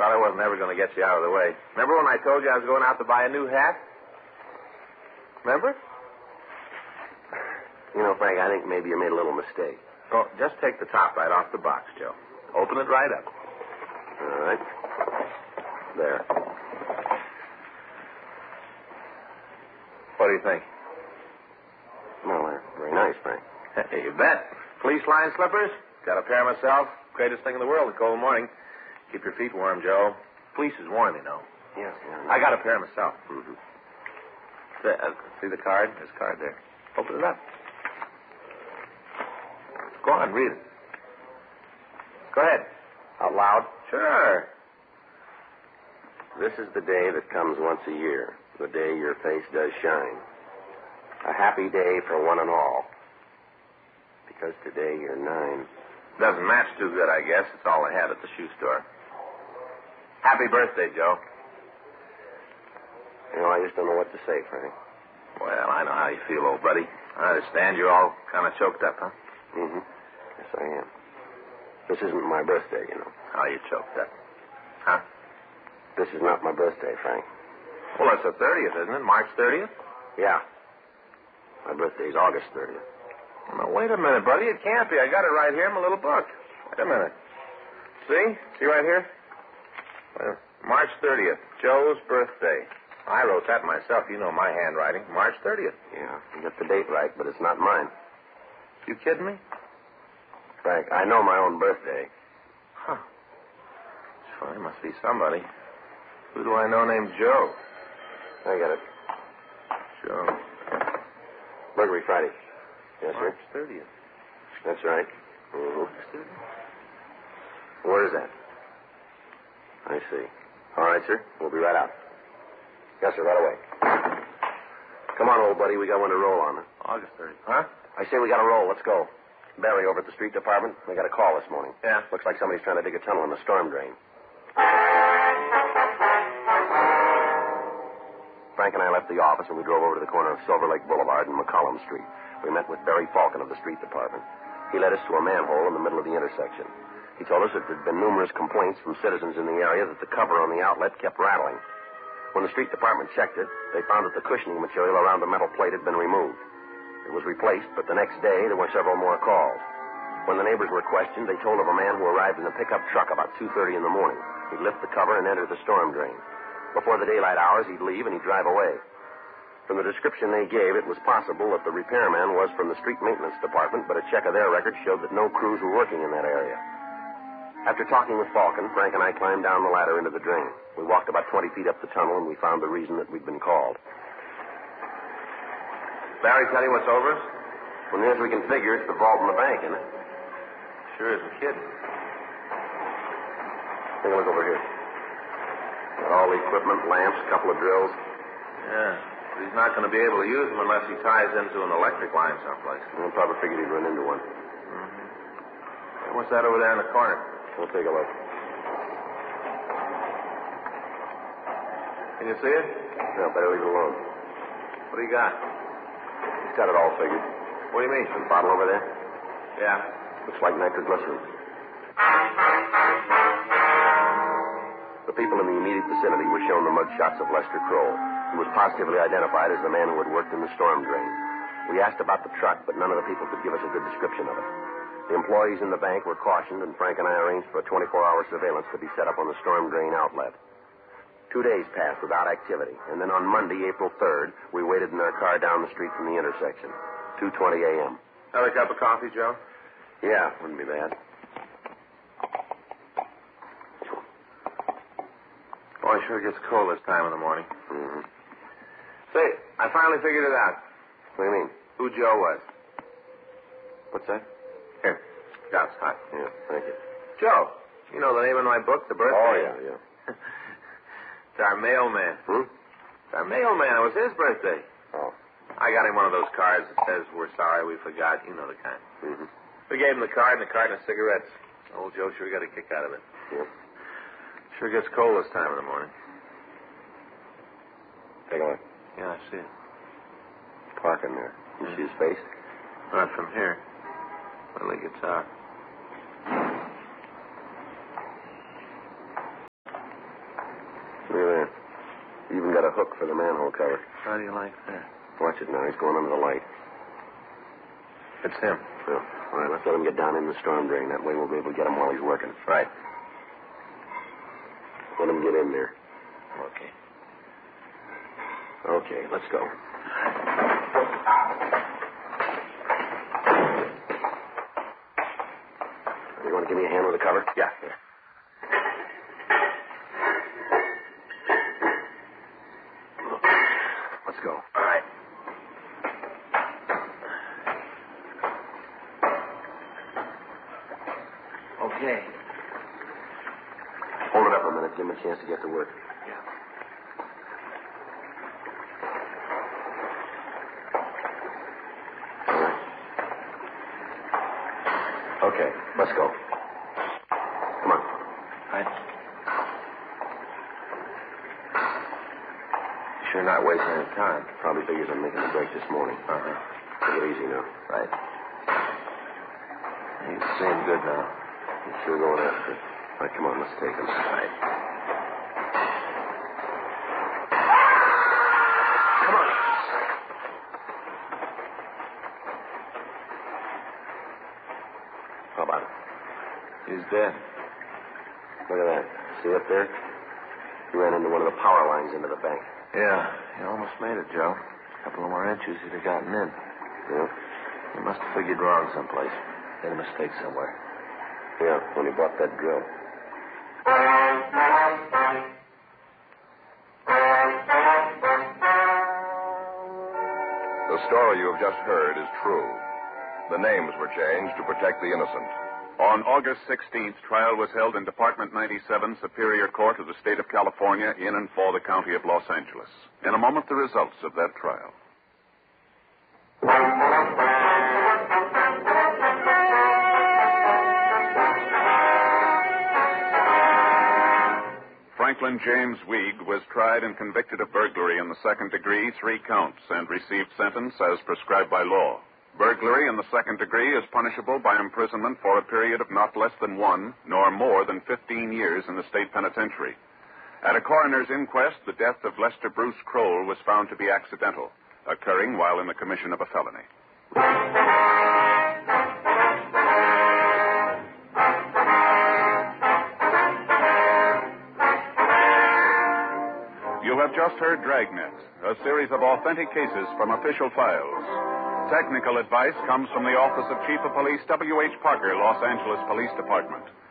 Thought I wasn't ever going to get you out of the way. Remember when I told you I was going out to buy a new hat? Remember? You know, Frank, I think maybe you made a little mistake. Oh, just take the top right off the box, Joe. Open it right up. All right. There. What do you think? Well, they're very nice, Frank. Hey, you bet. Fleece line slippers? Got a pair myself. Greatest thing in the world, a cold morning. Keep your feet warm, Joe. Fleece is warm, you know. Yeah. I got a pair myself. Mm-hmm. See the card? There's a card there. Open it up. Go on, read it. Go ahead. Out loud? Sure. This is the day that comes once a year, the day your face does shine. A happy day for one and all. Because today you're 9. Doesn't match too good, I guess. It's all I had at the shoe store. Happy birthday, Joe. You know, I just don't know what to say, Frank. Well, I know how you feel, old buddy. I understand you're all kind of choked up, huh? Mm-hmm. Yes, I am. This isn't my birthday, you know. How you choked up? Huh? This is not my birthday, Frank. Well, it's the 30th, isn't it? March 30th? Yeah. My birthday's August 30th. Now, wait a minute, buddy. It can't be. I got it right here in my little book. Wait a minute. See? See right here? March 30th, Joe's birthday. I wrote that myself. You know my handwriting. March 30th. Yeah, you got the date right, but it's not mine. You kidding me? Frank, I know my own birthday. Huh. Sure, must be somebody. Who do I know named Joe? I got it. Joe. Burglary Friday. Yes, March sir? 30th. That's right. Mm-hmm. March 30th? Where is that? I see. All right, sir. We'll be right out. Yes, sir, right away. Come on, old buddy. We got one to roll on. August 30th. Huh? I say we got to roll. Let's go. Barry over at the street department. We got a call this morning. Yeah. Looks like somebody's trying to dig a tunnel in the storm drain. Frank and I left the office and we drove over to the corner of Silver Lake Boulevard and McCollum Street. We met with Barry Falcon of the street department. He led us to a manhole in the middle of the intersection. He told us that there had been numerous complaints from citizens in the area that the cover on the outlet kept rattling. When the street department checked it, they found that the cushioning material around the metal plate had been removed. It was replaced, but the next day there were several more calls. When the neighbors were questioned, they told of a man who arrived in a pickup truck about 2:30 in the morning. He'd lift the cover and enter the storm drain. Before the daylight hours, he'd leave and he'd drive away. From the description they gave, it was possible that the repairman was from the street maintenance department, but a check of their records showed that no crews were working in that area. After talking with Falcon, Frank and I climbed down the ladder into the drain. We walked about 20 feet up the tunnel, and we found the reason that we'd been called. Barry tell you what's over us? Well, near as we can figure, it's the vault in the bank, isn't it? Sure isn't kidding. Take a look over here. Got all the equipment, lamps, a couple of drills. Yeah. But he's not going to be able to use them unless he ties into an electric line someplace. I probably figured he'd run into one. Mm-hmm. What's that over there in the corner? We'll take a look. Can you see it? No, better leave it alone. What do you got? He's got it all figured. What do you mean? The bottle over there? Yeah. Looks like nitroglycerin. The people in the immediate vicinity were shown the mugshots of Lester Kroll, who was positively identified as the man who had worked in the storm drain. We asked about the truck, but none of the people could give us a good description of it. The employees in the bank were cautioned, and Frank and I arranged for a 24-hour surveillance to be set up on the storm drain outlet. 2 days passed without activity, and then on Monday, April 3rd, we waited in our car down the street from the intersection. 2:20 a.m. Another cup of coffee, Joe? Yeah, wouldn't be bad. Boy, it sure gets cold this time in the morning. Mm-hmm. Say, I finally figured it out. What do you mean? Who Joe was. What's that? Here. Got it's hot. Yeah, thank you. Joe. You know the name of my book, The Birthday? Oh, yeah. It's our mailman. It's our mailman. It was his birthday. Oh. I got him one of those cards that says, "We're sorry we forgot." You know the kind. Mm-hmm. We gave him the card and a carton of cigarettes. Old Joe sure got a kick out of it. Yeah. Sure gets cold this time in the morning. Take a look. Yeah, I see it. Clark in there. You see his face? Not from here. When he gets out. even got a hook for the manhole cover. How do you like that? Watch it now. He's going under the light. It's him. Well, all right, let's let him get down in the storm drain. That way we'll be able to get him while he's working. Right. Let him get in there. Okay. Okay, let's go. You want to give me a hand with the cover? Yeah. Let's go. All right. Okay. Hold it up a minute. Give him a chance to get to work. Yeah. All right. Okay, let's go. Come on. Right. Sure not wasting any time. Probably figures on making a break this morning. Uh-huh. Take it easy now. Right. He's seeing good now. He's sure going after it. All right, come on, let's take him. Right. Come on. How about it? He's dead. Look at that. See up there? He ran into one of the power lines into the bank. Yeah, he almost made it, Joe. A couple of more inches, he'd have gotten in. Yeah? He must have figured wrong someplace. Made a mistake somewhere. Yeah, when he bought that drill. The story you have just heard is true. The names were changed to protect the innocent. On August 16th, trial was held in Department 97, Superior Court of the State of California, in and for the County of Los Angeles. In a moment, the results of that trial. Franklin James Weig was tried and convicted of burglary in the second degree, 3 counts, and received sentence as prescribed by law. Burglary in the second degree is punishable by imprisonment for a period of not less than 1, nor more than 15 years in the state penitentiary. At a coroner's inquest, the death of Lester Bruce Kroll was found to be accidental, occurring while in the commission of a felony. You have just heard Dragnet, a series of authentic cases from official files. Technical advice comes from the Office of Chief of Police W.H. Parker, Los Angeles Police Department.